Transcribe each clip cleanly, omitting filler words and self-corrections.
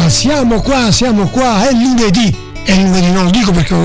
siamo qua, è lunedì, non lo dico perché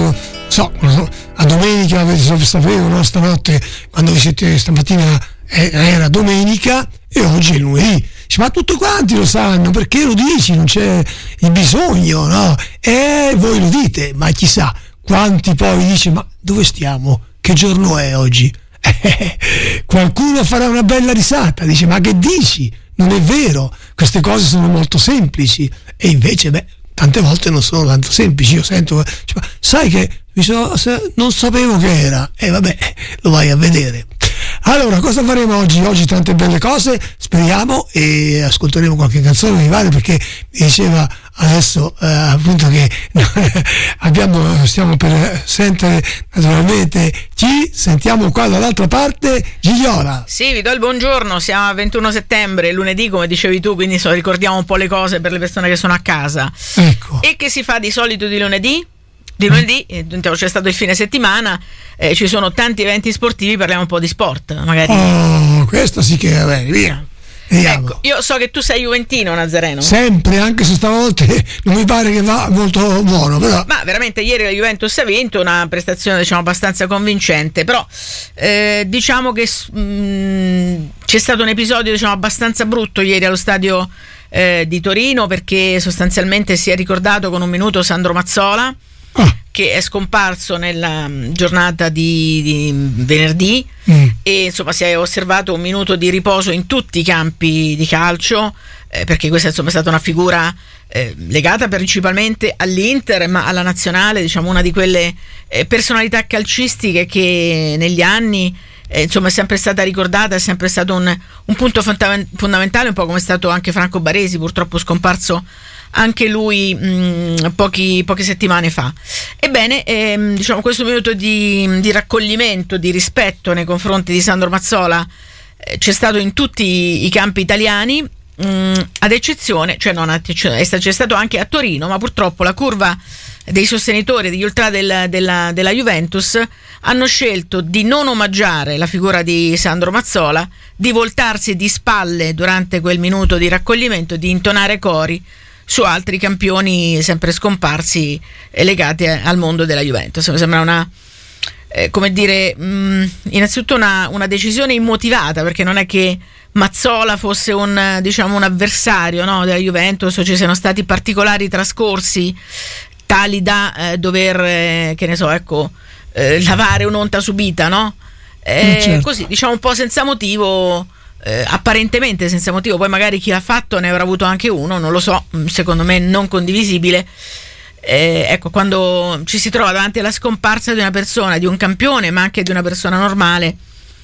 a domenica sapevo, no, stanotte quando vi siete stamattina era domenica e oggi è lunedì. Ma tutti quanti lo sanno, perché lo dici, non c'è il bisogno, no? E voi lo dite, ma chissà quanti poi dice: ma dove stiamo? Che giorno è oggi? Qualcuno farà una bella risata, dice: ma che dici? Non è vero, queste cose sono molto semplici. E invece tante volte non sono tanto semplici. Io sento, ma sai che non sapevo che era, lo vai a vedere. Allora, cosa faremo oggi? Oggi tante belle cose, speriamo, e ascolteremo qualche canzone di Vale, perché mi diceva adesso appunto che stiamo per sentire naturalmente chi sentiamo qua dall'altra parte. Gigliola. Sì, vi do il buongiorno, siamo al 21 settembre, lunedì come dicevi tu, quindi ricordiamo un po' le cose per le persone che sono a casa. Ecco. E che si fa di solito di lunedì? Di lunedì c'è stato il fine settimana, ci sono tanti eventi sportivi, parliamo un po' di sport magari. Oh, questo sì che va bene, via. Ecco, io so che tu sei juventino, Nazareno. Sempre, anche se stavolta non mi pare che va molto buono, però. Ma veramente ieri la Juventus ha vinto, una prestazione abbastanza convincente, però diciamo che c'è stato un episodio abbastanza brutto ieri allo stadio di Torino, perché sostanzialmente si è ricordato con un minuto Sandro Mazzola, che è scomparso nella giornata di venerdì, e si è osservato un minuto di riposo in tutti i campi di calcio, perché questa è stata una figura legata principalmente all'Inter, ma alla nazionale, una di quelle personalità calcistiche che negli anni è sempre stata ricordata, è sempre stato un punto fondamentale, un po' come è stato anche Franco Baresi, purtroppo scomparso anche lui poche settimane fa. Ebbene, questo minuto di raccoglimento, di rispetto nei confronti di Sandro Mazzola c'è stato in tutti i campi italiani, ad eccezione, c'è stato anche a Torino, ma purtroppo la curva dei sostenitori, degli ultra della Juventus hanno scelto di non omaggiare la figura di Sandro Mazzola, di voltarsi di spalle durante quel minuto di raccoglimento, di intonare cori su altri campioni sempre scomparsi legati al mondo della Juventus. Mi sembra una innanzitutto una decisione immotivata, perché non è che Mazzola fosse un avversario, no, della Juventus, o ci siano stati particolari trascorsi tali da dover lavare un'onta subita, no? Certo. Così un po' senza motivo, apparentemente senza motivo. Poi magari chi l'ha fatto ne avrà avuto anche uno, non lo so, secondo me non condivisibile. Quando ci si trova davanti alla scomparsa di una persona, di un campione, ma anche di una persona normale,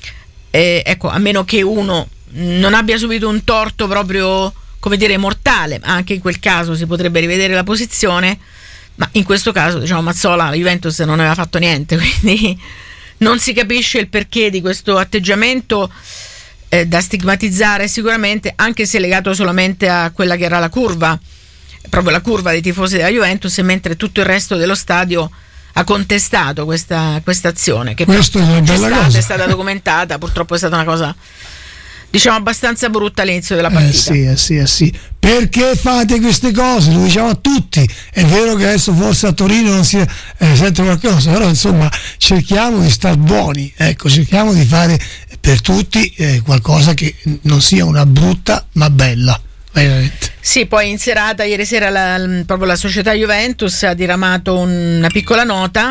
a meno che uno non abbia subito un torto proprio mortale, anche in quel caso si potrebbe rivedere la posizione, ma in questo caso Mazzola, la Juventus non aveva fatto niente, quindi non si capisce il perché di questo atteggiamento da stigmatizzare sicuramente, anche se legato solamente a quella che era la curva, proprio la curva dei tifosi della Juventus, mentre tutto il resto dello stadio ha contestato questa azione, che è stata documentata. Purtroppo è stata una cosa abbastanza brutta all'inizio della partita. Sì. Perché fate queste cose? Lo diciamo a tutti. È vero che adesso forse a Torino non si sente qualcosa, però insomma cerchiamo di star buoni, cerchiamo di fare per tutti qualcosa che non sia una brutta ma bella. Veramente. Sì, poi in serata, ieri sera, proprio la società Juventus ha diramato una piccola nota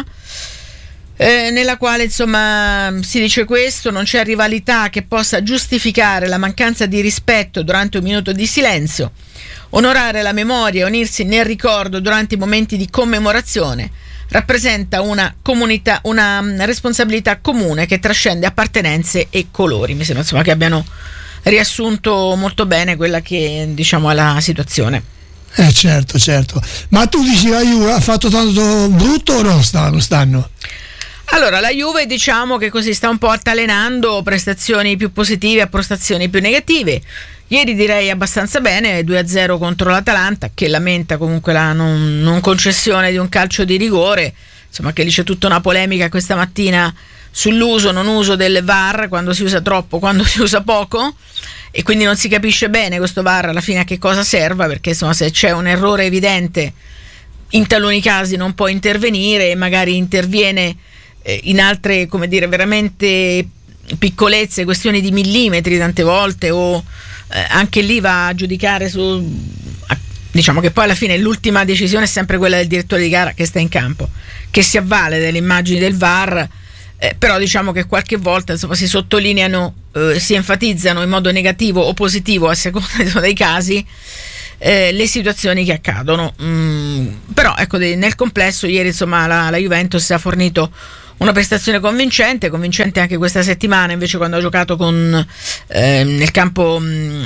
nella quale si dice questo: non c'è rivalità che possa giustificare la mancanza di rispetto durante un minuto di silenzio. Onorare la memoria e unirsi nel ricordo durante i momenti di commemorazione rappresenta una comunità, una responsabilità comune che trascende appartenenze e colori. Mi sembra che abbiano riassunto molto bene quella che è la situazione. Certo. Ma tu dici la Juve ha fatto tanto brutto o no quest'anno? Allora, la Juve che così sta un po' altalenando prestazioni più positive a prestazioni più negative. Ieri direi abbastanza bene, 2-0 contro l'Atalanta, che lamenta comunque la non concessione di un calcio di rigore, che lì c'è tutta una polemica questa mattina sull'uso non uso del VAR, quando si usa troppo, quando si usa poco, e quindi non si capisce bene questo VAR alla fine a che cosa serva, perché insomma se c'è un errore evidente in taluni casi non può intervenire, e magari interviene in altre, come dire, veramente piccolezze, questioni di millimetri tante volte, o anche lì va a giudicare diciamo che poi alla fine l'ultima decisione è sempre quella del direttore di gara che sta in campo, che si avvale delle immagini del VAR, però diciamo che qualche volta insomma si sottolineano, si enfatizzano in modo negativo o positivo a seconda dei casi le situazioni che accadono. Però ecco, nel complesso ieri insomma la Juventus ha fornito una prestazione convincente anche questa settimana, invece, quando ha giocato nel campo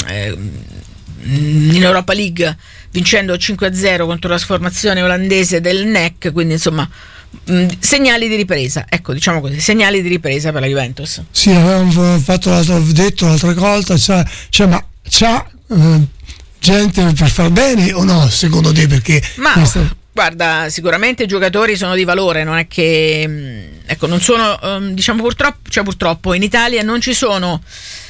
in Europa League, vincendo 5-0 contro la sformazione olandese del NEC, quindi insomma segnali di ripresa, ecco, diciamo così, segnali di ripresa per la Juventus. Sì, avevamo detto l'altra volta, ma c'ha gente per far bene o no, secondo te? Perché guarda, sicuramente i giocatori sono di valore, non è che ecco, non sono diciamo purtroppo in Italia non ci sono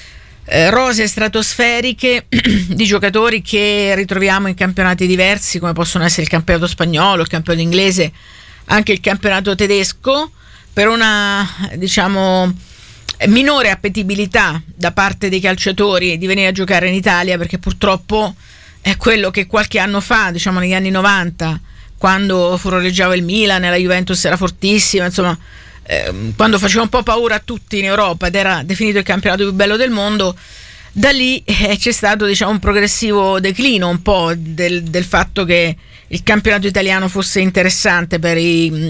rose stratosferiche di giocatori che ritroviamo in campionati diversi, come possono essere il campionato spagnolo, il campionato inglese, anche il campionato tedesco, per una, diciamo, minore appetibilità da parte dei calciatori di venire a giocare in Italia, perché purtroppo è quello che qualche anno fa, diciamo negli anni 90, quando furoreggiava il Milan e la Juventus era fortissima, insomma, quando faceva un po' paura a tutti in Europa ed era definito il campionato più bello del mondo, da lì c'è stato, diciamo, un progressivo declino un po' del fatto che il campionato italiano fosse interessante per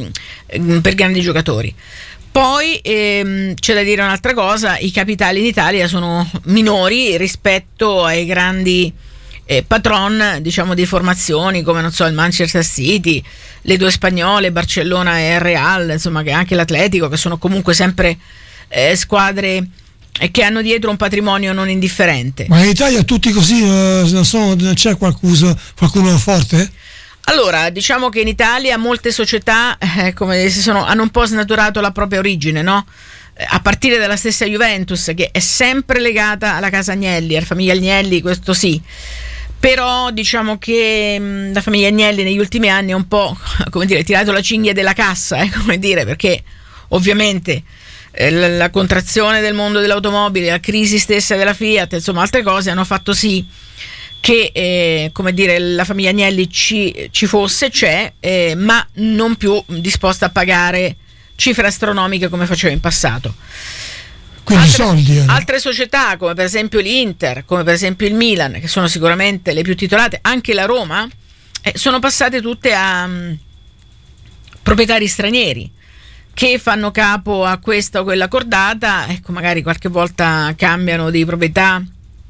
grandi giocatori. Poi c'è da dire un'altra cosa: i capitali in Italia sono minori rispetto ai grandi patron, diciamo, di formazioni come, non so, il Manchester City, le due spagnole, Barcellona e Real, insomma, che anche l'Atletico, che sono comunque sempre squadre che hanno dietro un patrimonio non indifferente. Ma in Italia tutti così, non c'è qualcuno forte? Allora, diciamo che in Italia molte società hanno un po' snaturato la propria origine, no? A partire dalla stessa Juventus, che è sempre legata alla casa Agnelli, alla famiglia Agnelli, questo sì. Però diciamo che la famiglia Agnelli negli ultimi anni è un po', come dire, tirato la cinghia della cassa, come dire, perché ovviamente la contrazione del mondo dell'automobile, la crisi stessa della Fiat, insomma altre cose hanno fatto sì che come dire, la famiglia Agnelli c'è, ma non più disposta a pagare cifre astronomiche come faceva in passato. Altre società, come per esempio l'Inter, come per esempio il Milan, che sono sicuramente le più titolate, anche la Roma, sono passate tutte a proprietari stranieri che fanno capo a questa o quella cordata. Ecco, magari qualche volta cambiano di proprietà,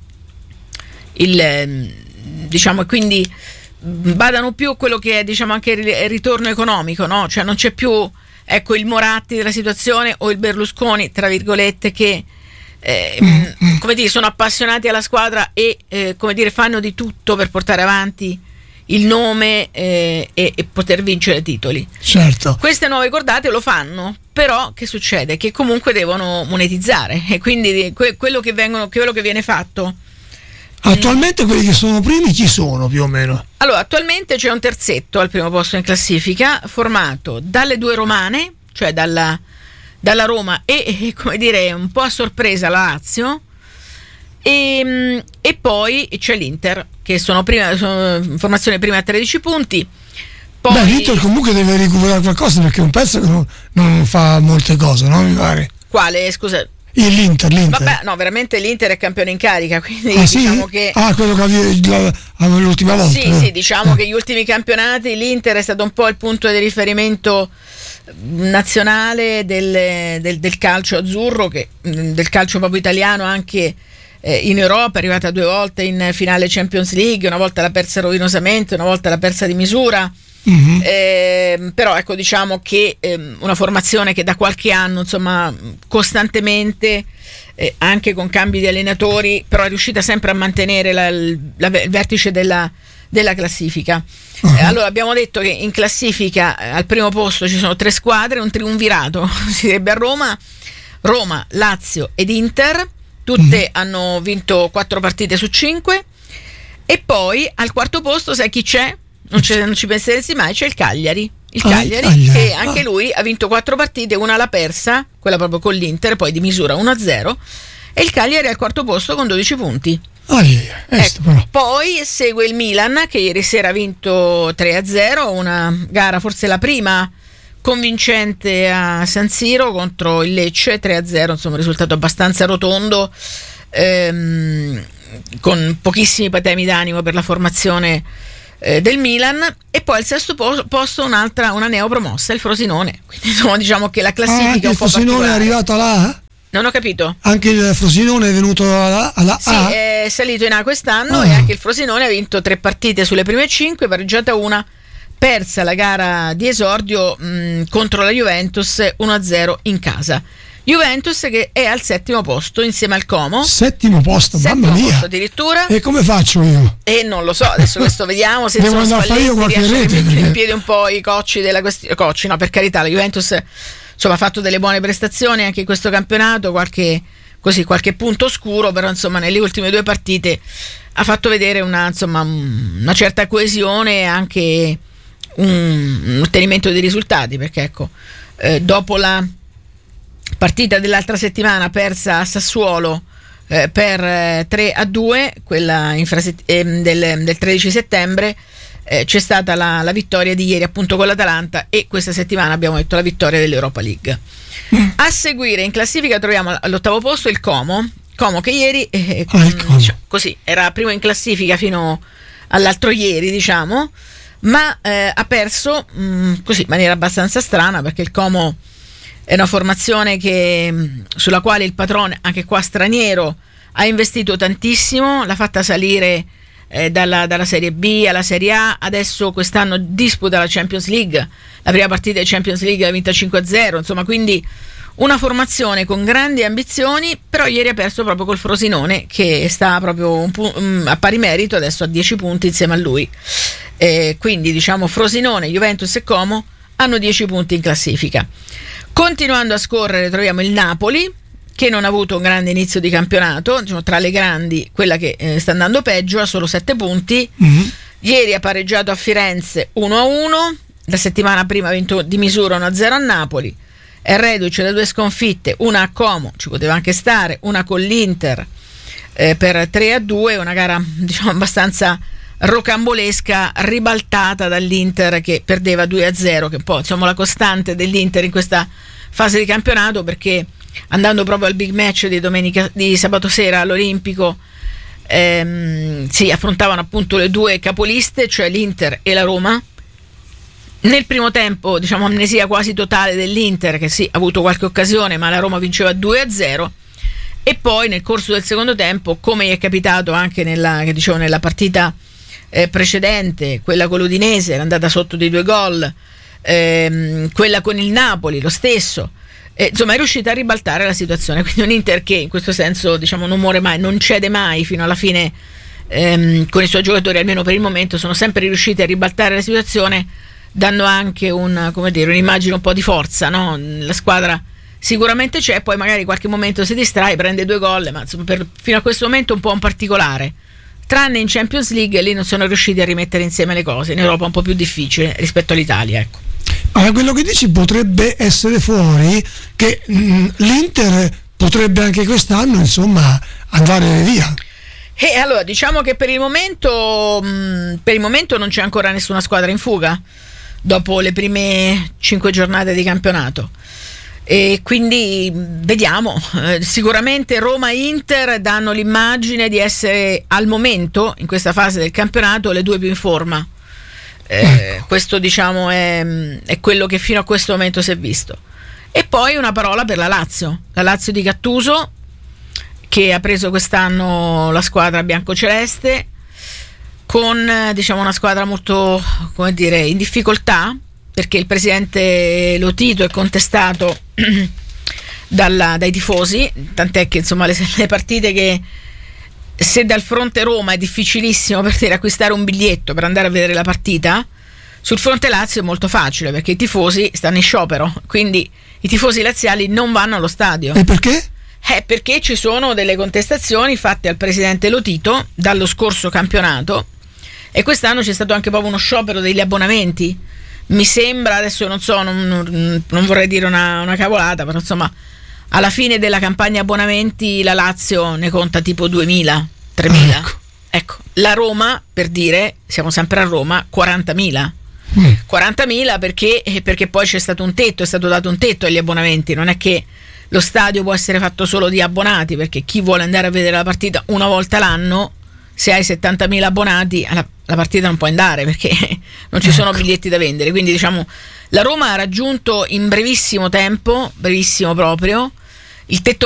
diciamo, e quindi badano più a quello che è, diciamo, anche il ritorno economico, no? Cioè non c'è più, ecco, il Moratti della situazione o il Berlusconi, tra virgolette, che come dire, sono appassionati alla squadra e come dire, fanno di tutto per portare avanti il nome e poter vincere titoli. Certo. Queste nuove cordate lo fanno, però che succede? Che comunque devono monetizzare, e quindi quello che viene fatto. Attualmente quelli che sono primi chi sono, più o meno? Allora, attualmente c'è un terzetto al primo posto in classifica, formato dalle due romane, cioè dalla Roma e come dire, un po' a sorpresa la Lazio, e poi c'è l'Inter, che sono in formazione prima a 13 punti. Poi l'Inter comunque deve recuperare qualcosa, perché è un pezzo che non fa molte cose, no? Mi pare. Quale, scusa? L'Inter. Vabbè, no, veramente l'Inter è campione in carica, quindi diciamo che quello che avevo l'ultima volta. Sì, diciamo che gli ultimi campionati l'Inter è stato un po' il punto di riferimento nazionale del calcio azzurro, del calcio proprio italiano, anche in Europa. È arrivata 2 volte in finale Champions League, una volta l'ha persa rovinosamente, una volta l'ha persa di misura. Però ecco, diciamo che una formazione che da qualche anno, insomma, costantemente, anche con cambi di allenatori, però è riuscita sempre a mantenere il vertice della della classifica. Allora abbiamo detto che in classifica al primo posto ci sono 3 squadre, un triumvirato si direbbe a Roma, Lazio ed Inter, tutte hanno vinto 4 partite su 5, e poi al quarto posto sai chi c'è? Non ci penseresti mai, c'è il Cagliari. Il Cagliari che anche lui ha vinto 4 partite, una l'ha persa, quella proprio con l'Inter, poi di misura 1-0, e il Cagliari è al quarto posto con 12 punti. Poi segue il Milan che ieri sera ha vinto 3-0, una gara forse la prima convincente a San Siro contro il Lecce, 3-0, insomma un risultato abbastanza rotondo, con pochissimi patemi d'animo per la formazione del Milan. E poi al sesto posto una neopromossa, il Frosinone. Quindi insomma diciamo che la classifica è un po' particolare. Il Frosinone è arrivato là? Non ho capito. Anche il Frosinone è venuto alla A? Sì, è salito in A quest'anno, e anche il Frosinone ha vinto 3 partite sulle prime 5, pareggiata una, persa la gara di esordio contro la Juventus 1-0 in casa. Juventus che è al 7° posto insieme al Como. 7° posto, mamma mia. Posto addirittura. E come faccio io? E non lo so, adesso questo vediamo se devo andare a fare io qualche rete, perché in piedi un po' i cocci della questione. Cocci, no, per carità, la Juventus insomma ha fatto delle buone prestazioni anche in questo campionato, qualche punto oscuro, però insomma nelle ultime 2 partite ha fatto vedere una certa coesione e anche un ottenimento di risultati, perché ecco, dopo la partita dell'altra settimana persa a Sassuolo per 3-2, quella del 13 settembre, c'è stata la vittoria di ieri appunto con l'Atalanta, e questa settimana abbiamo detto la vittoria dell'Europa League. A seguire in classifica troviamo all'8° posto il Como che ieri così era primo in classifica fino all'altro ieri, diciamo, ma ha perso così in maniera abbastanza strana, perché il Como è una formazione sulla quale il padrone, anche qua straniero, ha investito tantissimo, l'ha fatta salire dalla Serie B alla Serie A, adesso quest'anno disputa la Champions League, la prima partita di Champions League l'ha vinta 5-0, insomma, quindi una formazione con grandi ambizioni, però ieri ha perso proprio col Frosinone, che sta proprio a pari merito, adesso a 10 punti insieme a lui, quindi diciamo Frosinone, Juventus e Como hanno 10 punti in classifica. Continuando a scorrere troviamo il Napoli, che non ha avuto un grande inizio di campionato, diciamo, tra le grandi quella che sta andando peggio, ha solo 7 punti. Ieri ha pareggiato a Firenze 1-1, la settimana prima ha vinto di misura 1-0 a Napoli, è reduce da 2 sconfitte, una a Como, ci poteva anche stare, una con l'Inter per 3-2, una gara diciamo abbastanza rocambolesca, ribaltata dall'Inter che perdeva 2-0, che è un po' insomma la costante dell'Inter in questa fase di campionato, perché andando proprio al big match di sabato sera all'Olimpico, si affrontavano appunto le 2 capoliste, cioè l'Inter e la Roma. Nel primo tempo, diciamo, amnesia quasi totale dell'Inter, che sì, ha avuto qualche occasione, ma la Roma vinceva 2-0. E poi nel corso del secondo tempo, come gli è capitato anche nella partita precedente, quella con l'Udinese era andata sotto di 2 gol, quella con il Napoli lo stesso, insomma è riuscita a ribaltare la situazione. Quindi un Inter che in questo senso diciamo non muore mai, non cede mai fino alla fine, con i suoi giocatori almeno per il momento sono sempre riusciti a ribaltare la situazione, dando anche un'immagine un po' di forza, no? La squadra sicuramente c'è, poi magari qualche momento si distrae, prende 2 gol, ma insomma fino a questo momento un po' un particolare. Tranne in Champions League, lì non sono riusciti a rimettere insieme le cose. In Europa è un po' più difficile rispetto all'Italia, ecco. Ma quello che dici potrebbe essere fuori, che l'Inter potrebbe anche quest'anno insomma andare via. E allora diciamo che per il momento non c'è ancora nessuna squadra in fuga dopo le prime 5 giornate di campionato, e quindi vediamo. Sicuramente Roma e Inter danno l'immagine di essere al momento in questa fase del campionato le 2 più in forma. Questo diciamo è quello che fino a questo momento si è visto. E poi una parola per la Lazio di Gattuso, che ha preso quest'anno la squadra biancoceleste con diciamo una squadra molto, come dire, in difficoltà, perché il presidente Lotito è contestato dai tifosi, tant'è che insomma le partite che se dal fronte Roma è difficilissimo per te acquistare un biglietto per andare a vedere la partita, sul fronte Lazio è molto facile, perché i tifosi stanno in sciopero, quindi i tifosi laziali non vanno allo stadio. E perché? Perché ci sono delle contestazioni fatte al presidente Lotito dallo scorso campionato, e quest'anno c'è stato anche proprio uno sciopero degli abbonamenti. Mi sembra, adesso non so, non vorrei dire una cavolata, però insomma alla fine della campagna abbonamenti la Lazio ne conta tipo 2.000, 3.000. Ecco, la Roma, per dire, siamo sempre a Roma, 40.000. 40.000 perché poi c'è stato un tetto, è stato dato un tetto agli abbonamenti, non è che lo stadio può essere fatto solo di abbonati, perché chi vuole andare a vedere la partita una volta l'anno, se hai 70.000 abbonati la partita non può andare, perché non ci sono biglietti da vendere. Quindi diciamo la Roma ha raggiunto in brevissimo tempo, brevissimo proprio, il tetto